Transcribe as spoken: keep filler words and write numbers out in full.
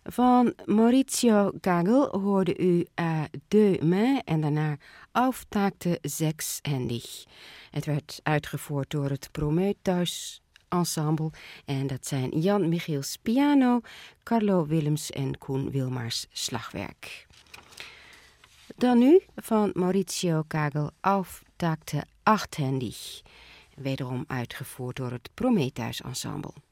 Van Maurizio Kagel hoorde u à deux mains en daarna Auftakte zeshändig. Het werd uitgevoerd door het Prometheus Ensemble en dat zijn Jan Michiels piano, Carlo Willems en Koen Wilmars slagwerk. Dan nu van Maurizio Kagel Auftakte achthändig, wederom uitgevoerd door het Prometheus Ensemble.